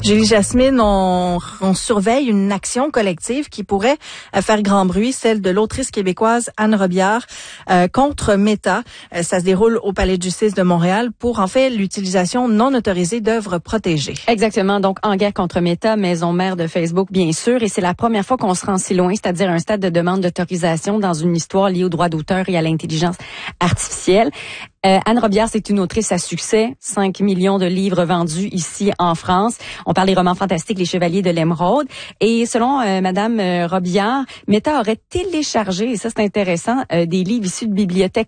Julie Jasmine, on surveille une action collective qui pourrait faire grand bruit, celle de l'autrice québécoise Anne Robillard contre Meta. Ça se déroule au Palais de justice de Montréal pour en fait l'utilisation non autorisée d'œuvres protégées. Exactement, donc en guerre contre Meta, maison mère de Facebook bien sûr, et c'est la première fois qu'on se rend si loin, c'est-à-dire un stade de demande d'autorisation dans une histoire liée aux droits d'auteur et à l'intelligence artificielle. Anne Robillard, c'est une autrice à succès, 5 millions de livres vendus ici en France. On parle des romans fantastiques, Les Chevaliers de l'Émeraude. Et selon Madame Robillard, Meta aurait téléchargé, et ça c'est intéressant, des livres issus de bibliothèques